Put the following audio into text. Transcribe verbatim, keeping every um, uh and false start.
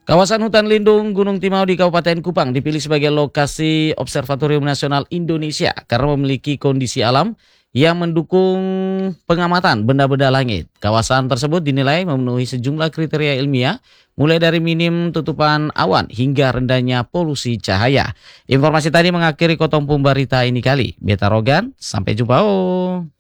Kawasan hutan lindung Gunung Timau di Kabupaten Kupang dipilih sebagai lokasi Observatorium Nasional Indonesia karena memiliki kondisi alam yang mendukung pengamatan benda-benda langit. Kawasan tersebut dinilai memenuhi sejumlah kriteria ilmiah, mulai dari minim tutupan awan hingga rendahnya polusi cahaya. Informasi tadi mengakhiri Kotom Pumbarita ini kali. Beta Rogan, sampai jumpa. Oh.